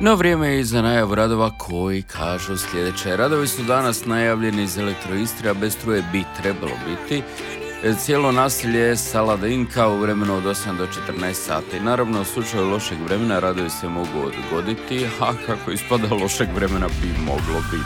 No vrijeme je i za najavu radova koji kažu sljedeće. Radovi su danas najavljeni iz Elektroistre, a bez struje bi trebalo biti. Cijelo naselje Saladinka u vremenu od 8 do 14 sati. Naravno, u slučaju lošeg vremena radovi se mogu odgoditi, a kako ispada lošeg vremena bi moglo biti.